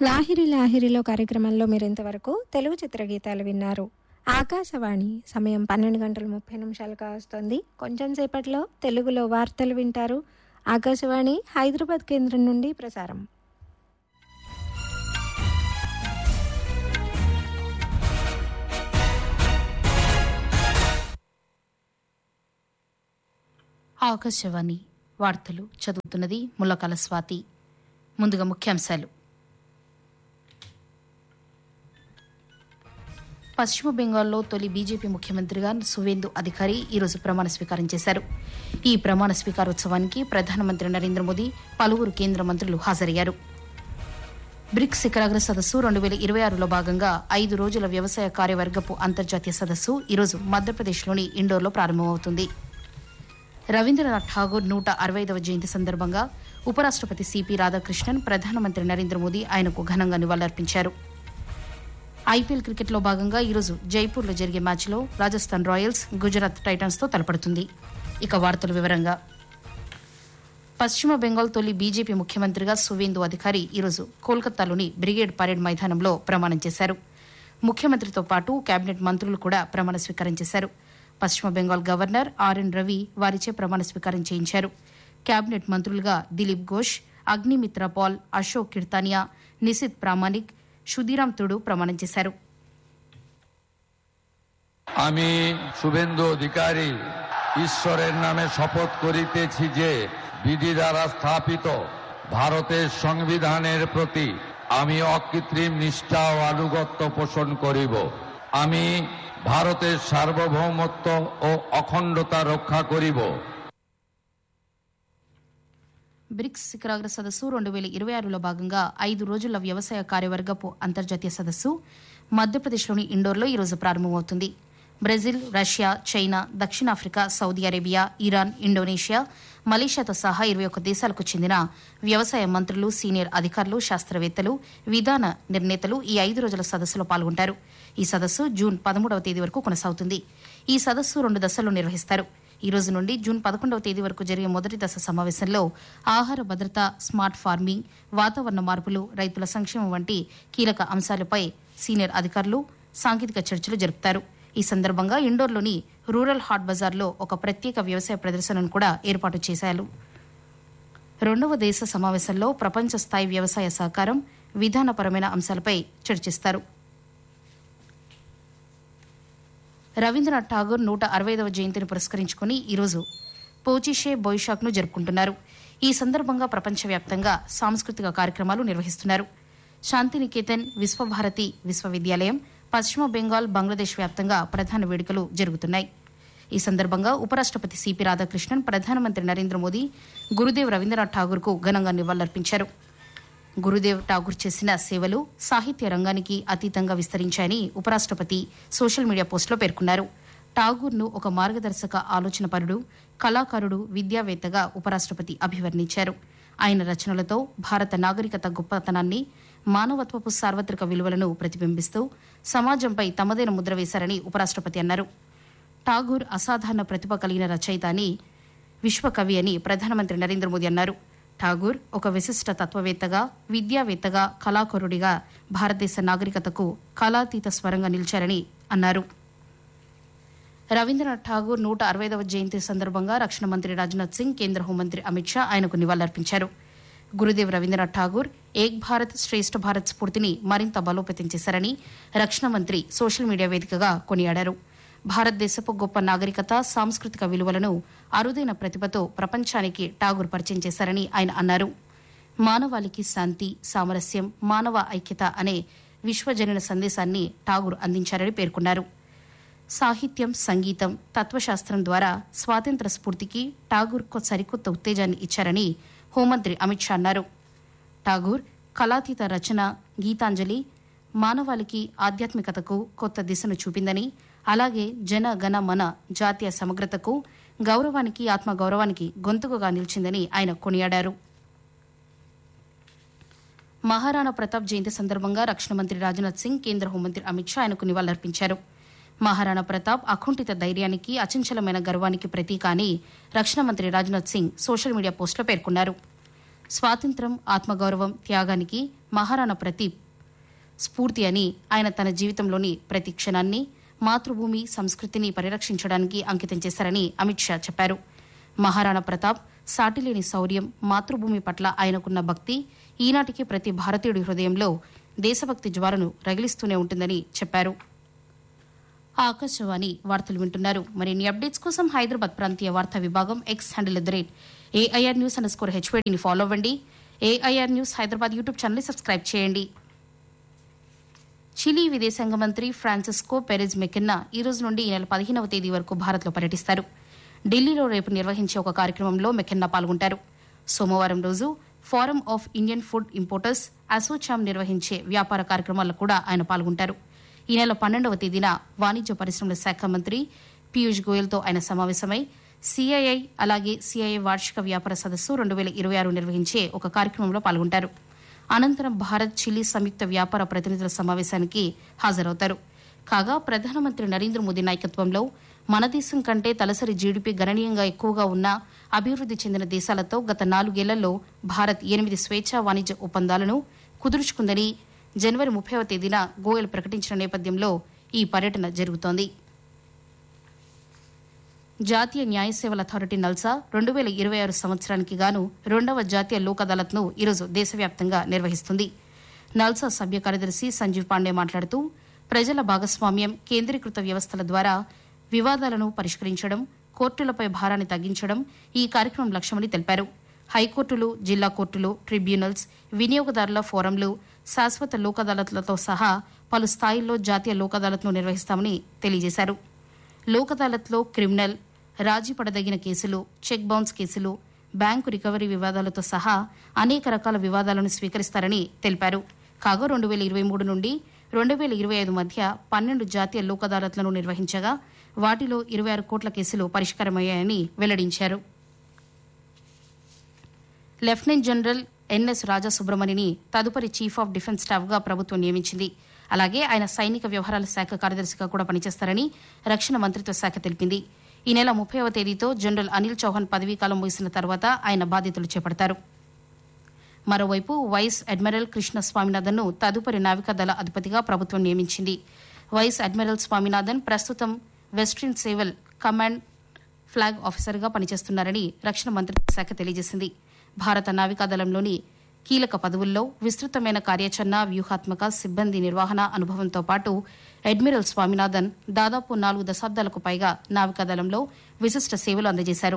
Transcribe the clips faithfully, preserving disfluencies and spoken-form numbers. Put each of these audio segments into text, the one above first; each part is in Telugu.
లాహిరి లాహిరిలో కార్యక్రమంలో మీరింతవరకు తెలుగు చిత్రగీతాలు విన్నారు. ఆకాశవాణి సమయం పన్నెండు గంటల ముప్పై నిమిషాలుగా వస్తుంది. కొంచెం సేపట్లో తెలుగులో వార్తలు వింటారు. ఆకాశవాణి హైదరాబాద్ కేంద్రం నుండి ప్రసారం. ఆకాశవాణి వార్తలు చదువుతున్నది ముల్లకాల స్వాతి. ముందుగా ముఖ్యాంశాలు. పశ్చిమ బెంగాల్లో తొలి బీజేపీ ముఖ్యమంత్రిగా సువేందు అధికారి ఈరోజు ప్రమాణ స్వీకారం చేశారు. ఈ ప్రమాణ స్వీకారోత్సవానికి ప్రధానమంత్రి నరేంద్ర మోదీ, పలువురు కేంద్ర మంత్రులు హాజరయ్యారు. బ్రిక్స్ శిఖరాగ్ర సదస్సు రెండు వేల ఇరవై ఆరులో భాగంగా ఐదు రోజుల వ్యవసాయ కార్యవర్గపు అంతర్జాతీయ సదస్సు ఈరోజు మధ్యప్రదేశ్లోని ఇండోర్లో ప్రారంభమవుతుంది. రవీంద్రనాథ్ ఠాగూర్ నూట అరవై ఐదవ జయంతి సందర్భంగా ఉపరాష్టపతి సిపి రాధాకృష్ణన్, ప్రధానమంత్రి నరేంద్ర మోదీ ఆయనకు ఘనంగా నివాళులర్పించారు. ఐపీఎల్ క్రికెట్లో భాగంగా ఈరోజు జైపూర్లో జరిగే మ్యాచ్లో రాజస్థాన్ రాయల్స్ గుజరాత్ టైటన్స్తో తలపడుతుంది. ఇక వార్తల వివరంగా. పశ్చిమ బెంగాల్ తొలి బీజేపీ ముఖ్యమంత్రిగా సువేందు అధికారి ఈరోజు కోల్కతాలోని బ్రిగేడ్ పరేడ్ మైదానంలో ప్రమాణం చేశారు. ముఖ్యమంత్రితో పాటు కేబినెట్ మంత్రులు కూడా ప్రమాణ స్వీకారం చేశారు. పశ్చిమ బెంగాల్ గవర్నర్ ఆర్ఎన్ రవి వారిచే ప్రమాణ స్వీకారం చేయించారు. కేబినెట్ మంత్రులుగా దిలీప్ ఘోష్, అగ్నిమిత్ర పాల్, అశోక్ కిర్తానియా, నిశిత్ ప్రామాణిక్, সুদিরাম তুড়ু প্রমাণ చేశారు. আমি শুভেন্দু অধিকারী ঈশ্বরের নামে শপথ করিতেছি যে বিধি দ্বারা স্থাপিত ভারতের সংবিধানের প্রতি আমি অকৃত্রিম নিষ্ঠা ও আনুগত্য পোষণ করিব। আমি ভারতের সার্বভৌমত্ব ও অখণ্ডতা রক্ষা করিব। బ్రిక్స్ శిఖరాగ్ర సదస్సు రెండు వేల ఇరవై ఆరులో భాగంగా ఐదు రోజుల వ్యవసాయ కార్యవర్గపు అంతర్జాతీయ సదస్సు మధ్యప్రదేశ్లోని ఇండోర్లో ఈరోజు ప్రారంభమవుతుంది. బ్రెజిల్, రష్యా, చైనా, దక్షిణాఫ్రికా, సౌదీ అరేబియా, ఇరాన్, ఇండోనేషియా, మలేషియాతో సహా ఇరవై ఒక్క దేశాలకు చెందిన వ్యవసాయ మంత్రులు, సీనియర్ అధికారులు, శాస్త్రవేత్తలు, విధాన నిర్ణేతలు ఈ ఐదు రోజుల సదస్సులో పాల్గొంటారు. ఈ సదస్సు జూన్ పదమూడవ తేదీ వరకు కొనసాగుతుంది. ఈ సదస్సు రెండు దశల్లో నిర్వహిస్తారు. ఈ రోజు నుండి జూన్ పదకొండవ తేదీ వరకు జరిగే మొదటి దశ సమావేశంలో ఆహార భద్రత, స్మార్ట్ ఫార్మింగ్, వాతావరణ మార్పులు, రైతుల సంక్షేమం వంటి కీలక అంశాలపై సీనియర్ అధికారులు సాంకేతిక చర్చలు జరుపుతారు. ఈ సందర్భంగా ఇండోర్లోని రూరల్ హాట్ బజార్లో ఒక ప్రత్యేక వ్యవసాయ ప్రదర్శనను కూడా ఏర్పాటు చేశారు. రెండవ దేశ సమావేశంలో ప్రపంచ స్థాయి వ్యవసాయ సహకారం, విధానపరమైన అంశాలపై చర్చిస్తారు. రవీంద్రనాథ్ ఠాగూర్ నూట అరవై ఐదవ జయంతిని పురస్కరించుకుని ఈరోజు పోచిషే బొయిషాక్ను జరుపుకుంటున్నారు. ఈ సందర్భంగా ప్రపంచవ్యాప్తంగా సాంస్కృతిక కార్యక్రమాలు నిర్వహిస్తున్నారు. శాంతినికేతన్, విశ్వభారతి విశ్వవిద్యాలయం, పశ్చిమ బెంగాల్, బంగ్లాదేశ్ వ్యాప్తంగా ప్రధాన వేడుకలు జరుగుతున్నాయి. ఈ సందర్భంగా ఉపరాష్టపతి సిపి రాధాకృష్ణన్, ప్రధానమంత్రి నరేంద్ర మోదీ గురుదేవ్ రవీంద్రనాథ్ ఠాగూర్కు ఘనంగా నివాళులర్పించారు. గురుదేవ్ ఠాగూర్ చేసిన సేవలు సాహిత్య రంగానికి అతీతంగా విస్తరించాయని ఉపరాష్టపతి సోషల్ మీడియా పోస్టులో పేర్కొన్నారు. ఠాగూర్ను ఒక మార్గదర్శక ఆలోచనపరుడు, కళాకారుడు, విద్యావేత్తగా ఉపరాష్టపతి అభివర్ణించారు. ఆయన రచనలతో భారత నాగరికత గొప్పతనాన్ని, మానవత్వపు సార్వత్రిక విలువలను ప్రతిబింబిస్తూ సమాజంపై తమదైన ముద్ర వేశారని ఉపరాష్టపతి అన్నారు. ఠాగూర్ అసాధారణ ప్రతిభ కలిగిన రచయిత అని, విశ్వకవి అని ప్రధానమంత్రి నరేంద్ర మోదీ అన్నారు. ఠాగూర్ ఒక విశిష్ట తత్వవేత్తగా, విద్యావేత్తగా, కళాకారుడిగా భారతదేశ నాగరికతకు కళాతీత స్వరంగా నిలిచారని అన్నారు. రవీంద్రనాథ్ ఠాగూర్ నూట అరవై ఐదవ జయంతి సందర్భంగా రక్షణ మంత్రి రాజ్నాథ్ సింగ్, కేంద్ర హోంమంత్రి అమిత్ షా ఆయనకు నివాళులర్పించారు. గురుదేవ్ రవీంద్రనాథ్ ఠాగూర్ ఏక్ భారత్ శ్రేష్ఠ భారత్ స్ఫూర్తిని మరింత బలోపేతం చేశారని రక్షణ మంత్రి సోషల్ మీడియా వేదికగా కొనియాడారు. భారతదేశపు గొప్ప నాగరికత, సాంస్కృతిక విలువలను అరుదైన ప్రతిభతో ప్రపంచానికి ఠాగూర్ పరిచయం చేశారని ఆయన అన్నారు. మానవాళికి శాంతి, సామరస్యం, మానవ ఐక్యత అనే విశ్వజనీన సందేశాన్ని ఠాగూర్ అందించారని పేర్కొన్నారు. సాహిత్యం, సంగీతం, తత్వశాస్త్రం ద్వారా స్వాతంత్ర స్ఫూర్తికి ఠాగూర్ సరికొత్త ఉత్తేజాన్ని ఇచ్చారని హోంమంత్రి అమిత్ షా అన్నారు. ఠాగూర్ కళాతీత రచన, గీతాంజలి మానవాళికి ఆధ్యాత్మికతకు కొత్త దిశను చూపిందని, అలాగే జన గణ మన జాతీయ సమగ్రతకు, గౌరవానికి, ఆత్మగౌరవానికి గొంతుకగా నిలిచిందని ఆయన కొనియాడారు. మహారాణా ప్రతాప్ జయంతి సందర్భంగా రక్షణ మంత్రి రాజ్నాథ్ సింగ్, కేంద్ర హోంమంత్రి అమిత్ షా ఆయనకు నివాళులర్పించారు. మహారాణా ప్రతాప్ అకుంఠిత ధైర్యానికి, అచంచలమైన గర్వానికి ప్రతీక అని రక్షణ మంత్రి రాజ్నాథ్ సింగ్ సోషల్ మీడియా పోస్టులో పేర్కొన్నారు. స్వాతంత్ర్యం, ఆత్మగౌరవం, త్యాగానికి మహారాణా ప్రతీప్ స్ఫూర్తి అని ఆయన తన జీవితంలోని ప్రతి క్షణాన్ని మాతృభూమి, సంస్కృతిని పరిరక్షించడానికి అంకితం చేశారని అమిత్ షా చెప్పారు. మహారాణా ప్రతాప్ సాటిలేని శౌర్యం, మాతృభూమి పట్ల ఆయనకున్న భక్తి ఈనాటికి ప్రతి భారతీయుడి హృదయంలో దేశభక్తి జ్వాలను రగిలిస్తూనే ఉంటుందని చెప్పారు. ఆకాశవాణి వార్తలు వింటున్నారు. మరిన్ని అప్డేట్స్ కోసం హైదరాబాద్ ప్రాంతీయ వార్తా విభాగం X handle at the rate AIR news under score హెచ్వేడిని follow అవ్వండి. ఏఐఆర్ న్యూస్ హైదరాబాద్ యూట్యూబ్ ఛానల్ని సబ్స్క్రైబ్ చేయండి. చిలీ విదేశాంగ మంత్రి ఫ్రాన్సిస్కో పెరెజ్ మెకెన్నా ఈ రోజు నుండి ఈ నెల పదిహేనవ తేదీ వరకు భారత్లో పర్యటిస్తారు. ఢిల్లీలో రేపు నిర్వహించే ఒక కార్యక్రమంలో మెకెన్నా పాల్గొంటారు. సోమవారం రోజు forum of Indian food importers ASSOCHAM నిర్వహించే వ్యాపార కార్యక్రమాల్లో కూడా ఆయన పాల్గొంటారు. ఈ నెల పన్నెండవ తేదీన వాణిజ్య పరిశ్రమల శాఖ మంత్రి పీయూష్ గోయల్తో ఆయన సమావేశమై సీఐఐ అలాగే సీఐఐ వార్షిక వ్యాపార సదస్సు రెండు వేల ఇరవై ఆరు నిర్వహించే ఒక కార్యక్రమంలో పాల్గొంటారు. అనంతరం భారత్ చిలీ సంయుక్త వ్యాపార ప్రతినిధుల సమావేశానికి హాజరవుతారు. కాగా ప్రధానమంత్రి నరేంద్ర మోదీ నాయకత్వంలో మన దేశం కంటే తలసరి జీడీపీ గణనీయంగా ఎక్కువగా ఉన్న అభివృద్ది చెందిన దేశాలతో గత నాలుగేళ్లలో భారత్ ఎనిమిది స్వేచ్ఛా వాణిజ్య ఒప్పందాలను కుదుర్చుకుందని జనవరి ముప్పైవ తేదీన గోయల్ ప్రకటించిన నేపథ్యంలో ఈ పర్యటన జరుగుతోంది. జాతీయ న్యాయ సేవల అథారిటీ నల్సా రెండు వేల ఇరవై ఆరు సంవత్సరానికి గాను రెండవ జాతీయ లోక్ అదాలత్ను ఈరోజు దేశవ్యాప్తంగా నిర్వహిస్తుంది. నల్సా సభ్య కార్యదర్శి సంజీవ్ పాండే మాట్లాడుతూ ప్రజల భాగస్వామ్యం, కేంద్రీకృత వ్యవస్థల ద్వారా వివాదాలను పరిష్కరించడం, కోర్టులపై భారాన్ని తగ్గించడం ఈ కార్యక్రమం లక్ష్యమని తెలిపారు. హైకోర్టులు, జిల్లా కోర్టులు, ట్రిబ్యునల్స్, వినియోగదారుల ఫోరంలు, శాశ్వత లోక్ అదాలత్లతో సహా పలు స్థాయిల్లో జాతీయ లోక్ అదాలత్ను నిర్వహిస్తామని తెలియజేశారు. లోక్ అదాలత్లో క్రిమినల్, రాజీ పడదగిన కేసులు, చెక్ బౌన్స్ కేసులు, బ్యాంకు రికవరీ వివాదాలతో సహా అనేక రకాల వివాదాలను స్వీకరిస్తారని తెలిపారు. కాగా రెండు వేల ఇరవై మూడు నుండి రెండు వేల ఇరవై ఐదు మధ్య పన్నెండు జాతీయ లోక్ అదాలత్లను నిర్వహించగా వాటిలో ఇరవై ఆరు కోట్ల కేసులు పరిష్కారమయ్యాయని వెల్లడించారు. లెఫ్టినెంట్ జనరల్ ఎన్ఎస్ రాజా సుబ్రమణిని తదుపరి చీఫ్ ఆఫ్ డిఫెన్స్ స్టాఫ్గా ప్రభుత్వం నియమించింది. అలాగే ఆయన సైనిక వ్యవహారాల శాఖ కార్యదర్శిగా కూడా పనిచేస్తారని రక్షణ మంత్రిత్వ శాఖ తెలిపింది. ఈ నెల ముప్పైవ తేదీతో జనరల్ అనిల్ చౌహాన్ పదవీకాలం ముగిసిన తర్వాత ఆయన బాధ్యతలు చేపడతారు. మరోవైపు వైస్ అడ్మిరల్ కృష్ణ స్వామినాథన్ను తదుపరి నావికాదళ అధిపతిగా ప్రభుత్వం నియమించింది. వైస్ అడ్మిరల్ స్వామినాథన్ ప్రస్తుతం వెస్ట్రన్ సేవల్ కమాండ్ ఫ్లాగ్ ఆఫీసర్గా పనిచేస్తున్నారని రక్షణ మంత్రిత్వ శాఖ తెలియజేసింది. భారత నావికాదళంలోని కీలక పదవుల్లో విస్తృతమైన కార్యాచరణ, వ్యూహాత్మక, సిబ్బంది నిర్వహణ అనుభవంతో పాటు అడ్మిరల్ స్వామినాథన్ దాదాపు నాలుగు దశాబ్దాలకు పైగా నావికాదళంలో విశిష్ట సేవలు అందజేశారు.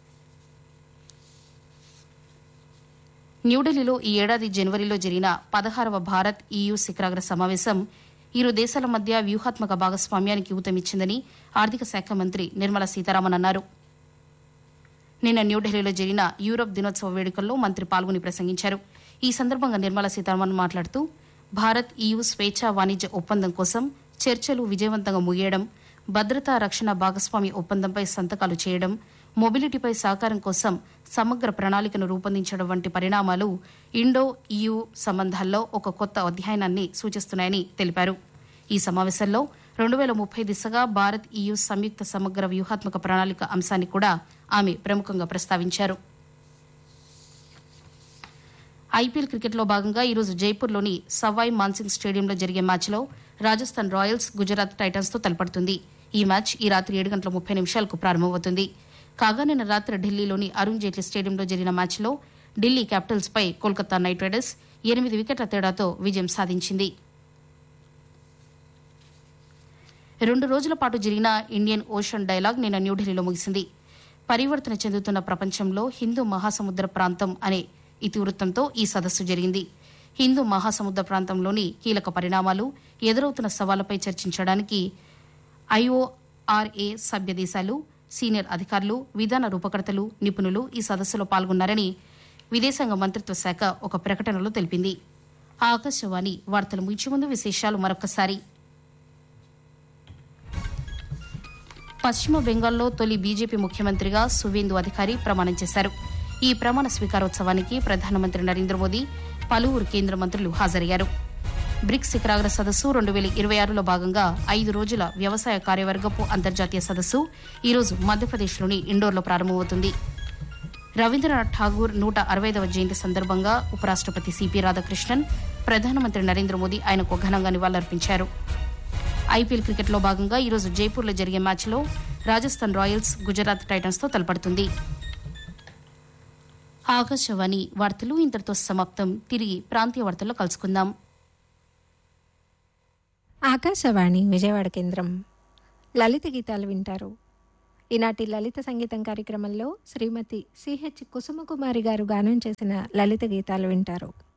న్యూఢిల్లీలో ఈ ఏడాది జనవరిలో జరిగిన పదహారవ భారత్ ఈయూ శిఖరాగ్ర సమావేశం ఇరు దేశాల మధ్య వ్యూహాత్మక భాగస్వామ్యానికి ఊతమిచ్చిందని ఆర్థిక శాఖ మంత్రి నిర్మలా సీతారామన్ అన్నారు. నిన్న న్యూఢిల్లీలో జరిగిన యూరప్ దినోత్సవ వేడుకల్లో మంత్రి పాల్గొని ప్రసంగించారు. ఈ సందర్భంగా నిర్మలా సీతారామన్ మాట్లాడుతూ భారత్ ఈయూ స్వేచ్ఛా వాణిజ్య ఒప్పందం కోసం చర్చలు విజయవంతంగా ముగియడం, భద్రతా రక్షణ భాగస్వామి ఒప్పందంపై సంతకాలు చేయడం, మొబిలిటీపై సహకారం కోసం సమగ్ర ప్రణాళికను రూపొందించడం వంటి పరిణామాలు ఇండో ఈయూ సంబంధాల్లో ఒక కొత్త అధ్యాయాన్ని సూచిస్తున్నాయని తెలిపారు. ఈ సమావేశంలో రెండు వేల ముప్పై దిశగా భారత్ ఈయూ సంయుక్త సమగ్ర వ్యూహాత్మక ప్రణాళిక అంశాన్ని కూడా ఆమె ప్రముఖంగా ప్రస్తావించారు. ఐపీఎల్ క్రికెట్లో భాగంగా ఈరోజు జైపూర్లోని సవాయ్ మాన్సింగ్ స్టేడియంలో జరిగే మ్యాచ్లో రాజస్థాన్ రాయల్స్ గుజరాత్ టైటన్స్తో తలపడుతుంది. ఈ మ్యాచ్ ఈ రాత్రి ఏడు గంటల ముప్పై నిమిషాలకు ప్రారంభమవుతుంది. కాగా నిన్న రాత్రి ఢిల్లీలోని అరుణ్ జైట్లీ స్టేడియంలో జరిగిన మ్యాచ్లో ఢిల్లీ క్యాపిటల్స్ పై కోల్కతా నైట్ రైడర్స్ ఎనిమిది వికెట్ల తేడాతో విజయం సాధించింది. రెండు రోజుల పాటు జరిగిన ఇండియన్ ఓషన్ డైలాగ్ నిన్న న్యూఢిల్లీలో ముగిసింది. పరివర్తన చెందుతున్న ప్రపంచంలో హిందూ మహాసముద్ర ప్రాంతం అనే ఇతివృత్తంతో ఈ సదస్సు జరిగింది. హిందూ మహాసముద్ర ప్రాంతంలోని కీలక పరిణామాలు, ఎదురవుతున్న సవాళ్లపై చర్చించడానికి ఐఓఆర్ఏ సభ్య దేశాలు, సీనియర్ అధికారులు, విధాన రూపకర్తలు, నిపుణులు ఈ సదస్సులో పాల్గొన్నారని విదేశాంగ మంత్రిత్వ శాఖ ఒక ప్రకటనలో తెలిపింది. ఆకాశవాణి వార్తలు ముగించే ముందు విశేషాలు మరొకసారి. పశ్చిమ బెంగాల్లో తొలి బీజేపీ ముఖ్యమంత్రిగా సువేందు అధికారి ప్రమాణం చేశారు. ఈ ప్రమాణ స్వీకారోత్సవానికి ప్రధానమంత్రి నరేంద్ర మోదీ, పలువురు కేంద్ర మంత్రులు హాజరయ్యారు. బ్రిక్స్ శిఖరాగ్ర సదస్సు రెండు వేల ఇరవై ఆరులో భాగంగా ఐదు రోజుల వ్యవసాయ కార్యవర్గపు అంతర్జాతీయ సదస్సు ఈరోజు మధ్యప్రదేశ్లోని ఇండోర్లో ప్రారంభమవుతుంది. రవీంద్రనాథ్ ఠాగూర్ నూట అరవైదవ జయంతి సందర్భంగా ఉపరాష్టపతి సిపి రాధాకృష్ణన్, ప్రధానమంత్రి నరేంద్ర మోదీ ఆయనకు ఘనంగా నివాళులర్పించారు. ఐపీఎల్ క్రికెట్లో భాగంగా ఈరోజు జైపూర్లో జరిగే మ్యాచ్లో రాజస్థాన్ రాయల్స్ గుజరాత్ టైటన్స్తో తలపడుతుంది. ఆకాశవాణి వార్తలు ఇంతటితో సమాప్తం. తిరిగి ప్రాంతీయ వార్తల్లో కలుసుకుందాం. ఆకాశవాణి విజయవాడ కేంద్రం. లలిత గీతాలు వింటారు. ఈనాటి లలిత సంగీతం కార్యక్రమంలో శ్రీమతి సిహెచ్ కుసుమకుమారి గారు గానం చేసిన లలిత గీతాలు వింటారు.